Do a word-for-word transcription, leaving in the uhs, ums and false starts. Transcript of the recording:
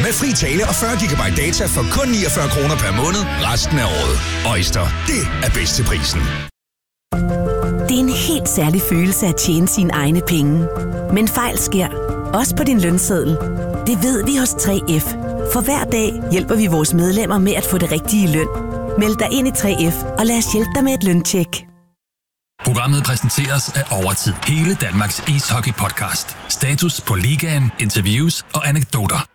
Med fri tale og fyrre gigabyte data for kun niogfyrre kroner per måned resten af året. Øjster, det er bedst til prisen. Det er en helt særlig følelse at tjene sine egne penge. Men fejl sker, også på din lønseddel. Det ved vi hos tre F. For hver dag hjælper vi vores medlemmer med at få det rigtige løn. Meld dig ind i tre F og lad os hjælpe dig med et løntjek. Programmet præsenteres af Overtid. Hele Danmarks ishockey-podcast. Status på ligaen, interviews og anekdoter.